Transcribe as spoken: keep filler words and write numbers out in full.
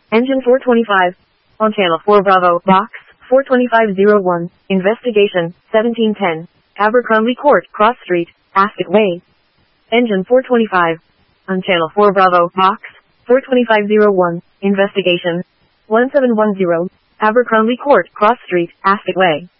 Engine four twenty-five. On Channel four Bravo, Box four twenty-five oh one. Investigation, seventeen ten. Abercrombie Court, Cross Street, Ascot Way. Engine four twenty-five. On Channel four Bravo, Box four twenty-five oh one. Investigation, one seven one zero. Abercrombie Court, Cross Street, Ascot Way.